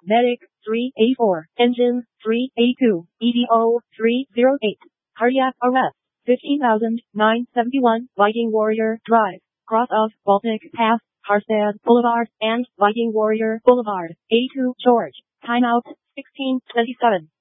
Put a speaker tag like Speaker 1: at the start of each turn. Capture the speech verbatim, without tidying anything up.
Speaker 1: Medic three A four, Engine three A two, E D O three zero eight, Cardiac Arrest fifteen thousand nine hundred seventy-one, Viking Warrior Drive, cross of Baltic Pass, Harstad Boulevard, and Viking Warrior Boulevard, A two George, timeout sixteen twenty-seven.